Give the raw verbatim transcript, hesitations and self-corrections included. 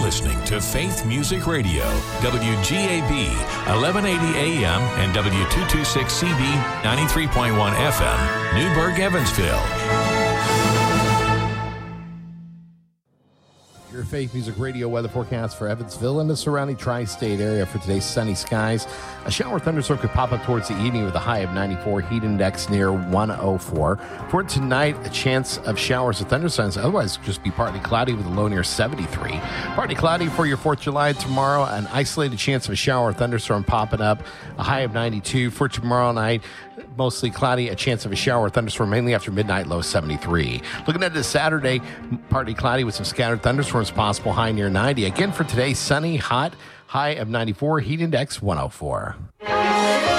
listening to Faith Music Radio, W G A B, eleven eighty A M and W two twenty-six C B, ninety-three point one F M, Newburgh, Evansville. Your Faith Music Radio weather forecast for Evansville and the surrounding tri-state area for today's sunny skies. A shower thunderstorm could pop up towards the evening with a high of ninety-four, heat index near one oh four. For tonight, a chance of showers or thunderstorms. Otherwise, just be partly cloudy with a low near seventy-three. Partly cloudy for your fourth of July tomorrow. An isolated chance of a shower or thunderstorm popping up. A high of ninety-two. For tomorrow night, mostly cloudy, a chance of a shower or thunderstorm mainly after midnight, low seventy-three. Looking at this Saturday, partly cloudy with some scattered thunderstorms possible, high near ninety. Again for today, sunny, hot, high of ninety-four, heat index one oh four.